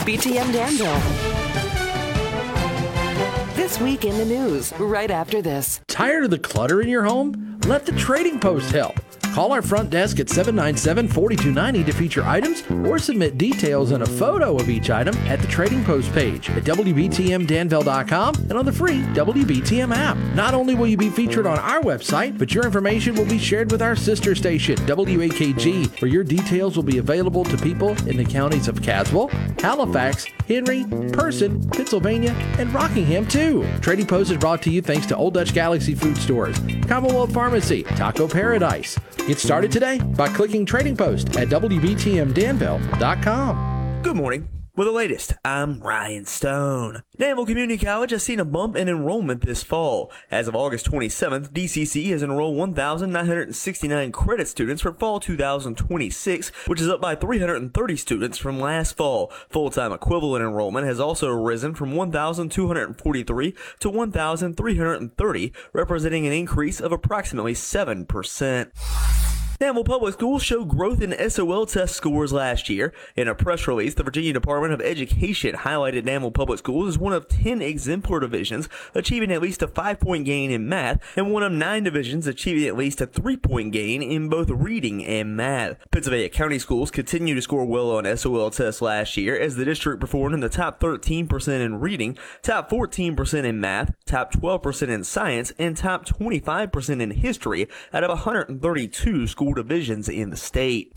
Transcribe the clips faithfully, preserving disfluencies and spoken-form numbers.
B T M Danville. This week in the news, right after this. Tired of the clutter in your home? Let the Trading Post help. Call our front desk at seven nine seven, four two nine zero to feature items or submit details and a photo of each item at the Trading Post page at W B T M Danville dot com and on the free W B T M app. Not only will you be featured on our website, but your information will be shared with our sister station, W A K G, where your details will be available to people in the counties of Caswell, Halifax, Henry, Person, Pennsylvania, and Rockingham, too. Trading Post is brought to you thanks to Old Dutch Galaxy Food Stores, Commonwealth Pharmacy, Taco Paradise. Get started today by clicking Trading Post at W B T M Danville dot com. Good morning. With the latest, I'm Ryan Stone. Danville Community College has seen a bump in enrollment this fall. As of August twenty-seventh, D C C has enrolled one thousand nine hundred sixty-nine credit students for fall two thousand twenty-six, which is up by three hundred thirty students from last fall. Full-time equivalent enrollment has also risen from one thousand two hundred forty-three to one thousand three hundred thirty, representing an increase of approximately seven percent. Danville Public Schools showed growth in S O L test scores last year. In a press release, the Virginia Department of Education highlighted Danville Public Schools as one of ten exemplar divisions achieving at least a five-point gain in math and one of nine divisions achieving at least a three-point gain in both reading and math. Pennsylvania County Schools continue to score well on S O L tests last year as the district performed in the top thirteen percent in reading, top fourteen percent in math, top twelve percent in science, and top twenty-five percent in history out of one hundred thirty-two schools divisions in the state.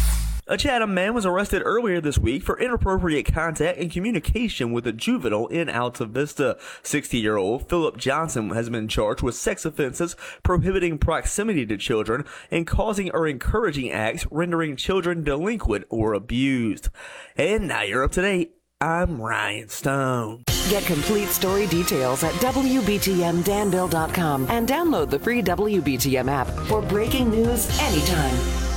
A Chatham man was arrested earlier this week for inappropriate contact and communication with a juvenile in Alta Vista. sixty-year-old Philip Johnson has been charged with sex offenses, prohibiting proximity to children, and causing or encouraging acts rendering children delinquent or abused. And now you're up to date. I'm Ryan Stone. Get complete story details at W B T M Danville dot com and download the free W B T M app for breaking news anytime.